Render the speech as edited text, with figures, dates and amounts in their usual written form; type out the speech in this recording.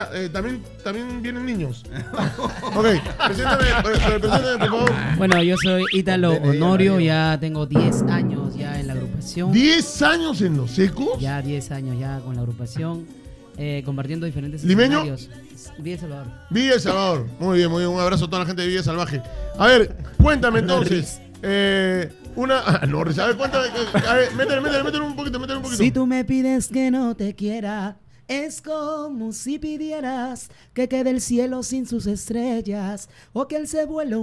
también vienen niños. Ok, preséntame, por favor. Bueno, yo soy Ítalo Honorio, ya tengo 10 años ya en la agrupación. ¿10 años en Los Secos? Ya 10 años ya con la agrupación, compartiendo diferentes ¿Limeño? escenarios. Villa Salvador. Villa El Salvador. Muy bien, muy bien. Un abrazo a toda la gente de Villa Salvaje. A ver, cuéntame entonces. Norris, a ver, cuéntame. A ver, métele un poquito. Si tú me pides que no te quiera, es como si pidieras que quede el cielo sin sus estrellas o que él se vuelva